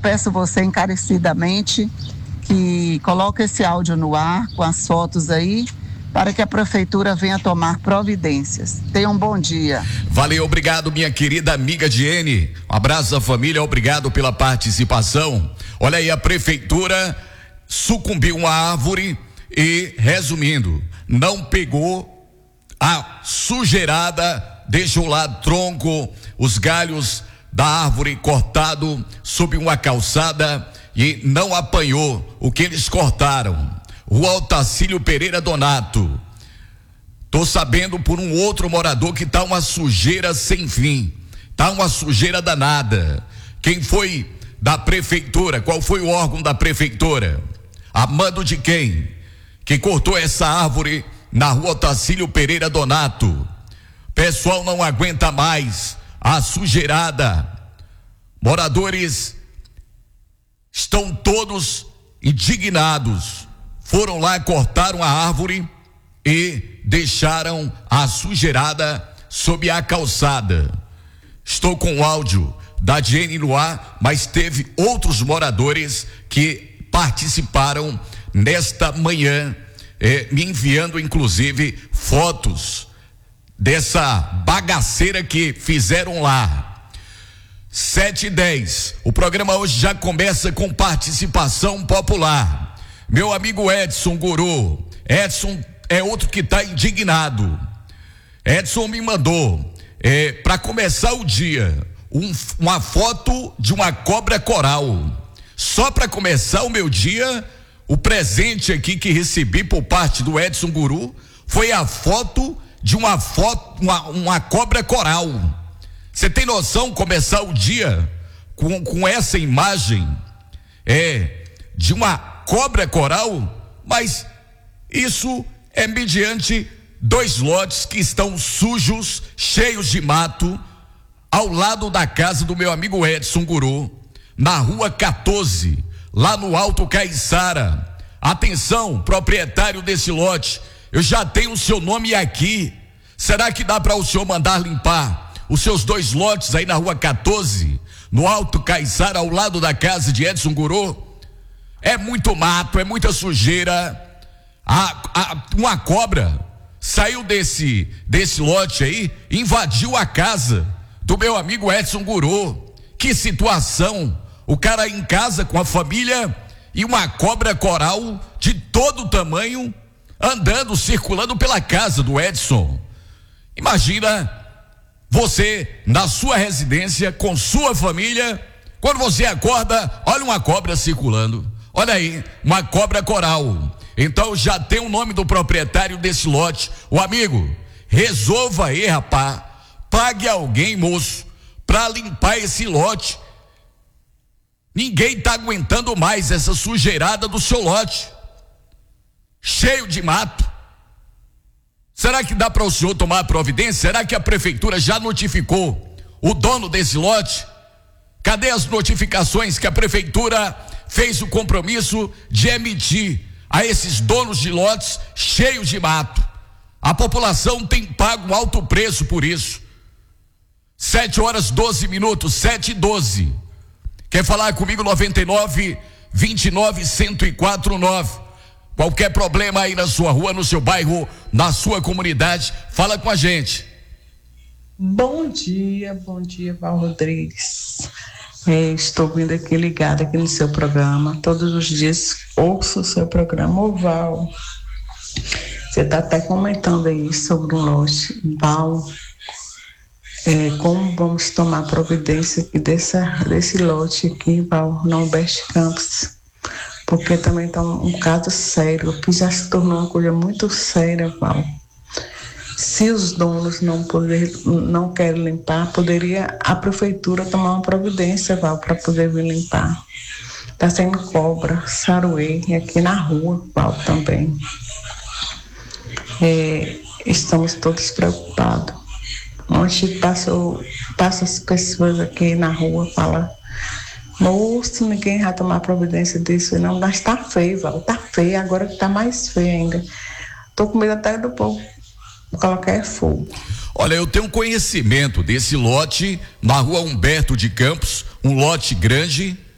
peço você encarecidamente que coloque esse áudio no ar com as fotos aí, para que a prefeitura venha tomar providências. Tenha um bom dia. Valeu, obrigado, minha querida amiga Diene. Um abraço à família, obrigado pela participação. Olha aí, a prefeitura sucumbiu uma árvore e, resumindo, não pegou a sujeirada, deixou lá tronco, os galhos da árvore cortado sob uma calçada e não apanhou o que eles cortaram. Rua Otacílio Pereira Donato. Tô sabendo por um outro morador que tá uma sujeira sem fim. Tá uma sujeira danada. Quem foi da prefeitura? Qual foi o órgão da prefeitura? A mando de quem? Que cortou essa árvore na Rua Otacílio Pereira Donato. Pessoal não aguenta mais a sujeirada. Moradores estão todos indignados. Foram lá, cortaram a árvore e deixaram a sujeirada sob a calçada. Estou com o áudio da Diene no ar, mas teve outros moradores que participaram nesta manhã, me enviando inclusive fotos dessa bagaceira que fizeram lá. 7h10. O programa hoje já começa com participação popular. Meu amigo Edson Guru. Edson é outro que está indignado. Edson me mandou, para começar o dia, uma foto de uma cobra coral. Só para começar o meu dia, o presente aqui que recebi por parte do Edson Guru foi a foto de uma cobra coral. Você tem noção, começar o dia com essa imagem de uma cobra coral? Mas isso é mediante 2 lotes que estão sujos, cheios de mato, ao lado da casa do meu amigo Edson Guru, na Rua 14, lá no Alto Caiçara. Atenção, proprietário desse lote, eu já tenho o seu nome aqui. Será que dá para o senhor mandar limpar os seus 2 lotes aí na Rua 14, no Alto Caiçara, ao lado da casa de Edson Guru? É muito mato, é muita sujeira. Uma cobra saiu desse lote aí, invadiu a casa do meu amigo Edson Guru. Que situação! O cara em casa com a família e uma cobra coral de todo tamanho andando, circulando pela casa do Edson. Imagina você na sua residência com sua família, quando você acorda, olha uma cobra circulando. Olha aí, uma cobra coral. Então já tem o nome do proprietário desse lote. O amigo, resolva aí, rapaz. Pague alguém, moço, para limpar esse lote. Ninguém tá aguentando mais essa sujeirada do seu lote, cheio de mato. Será que dá para o senhor tomar providência? Será que a prefeitura já notificou o dono desse lote? Cadê as notificações que a prefeitura fez o compromisso de emitir a esses donos de lotes cheios de mato? A população tem pago um alto preço por isso. 7h12, 7h12. Quer falar comigo? 99-29-1049. Qualquer problema aí na sua rua, no seu bairro, na sua comunidade, fala com a gente. Bom dia, Val Rodrigues. Estou vindo aqui ligada aqui no seu programa. Todos os dias ouço o seu programa. Ô Val, você está até comentando aí sobre um lote. Val, como vamos tomar providência aqui desse lote aqui, Val, no Alberto Campos? Porque também está um caso sério, que já se tornou uma coisa muito séria, Val. Se os donos não querem limpar, poderia a prefeitura tomar uma providência, Val, para poder vir limpar. Está sendo cobra, saruê, e aqui na rua, Val, também. Estamos todos preocupados. Ontem passa as pessoas aqui na rua, fala: moço, ninguém vai tomar providência disso, não. Mas tá feio, Val, tá feio, agora que tá mais feio ainda. Tô com medo até do povo colocar fogo. Olha, eu tenho conhecimento desse lote na Rua Humberto de Campos, um lote grande,